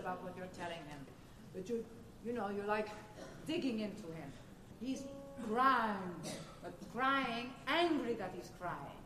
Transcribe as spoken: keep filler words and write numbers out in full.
about what you're telling him. But you, you know, you're like digging into him. He's crying, but crying, angry that he's crying.